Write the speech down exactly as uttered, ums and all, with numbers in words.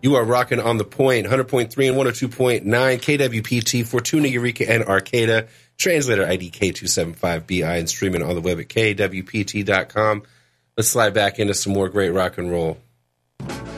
You are rocking on the point, one hundred point three and one oh two point nine K W P T, Fortuna, Eureka, and Arcata. Translator I D K two seven five B I and streaming on the web at K W P T dot com. Let's slide back into some more great rock and roll.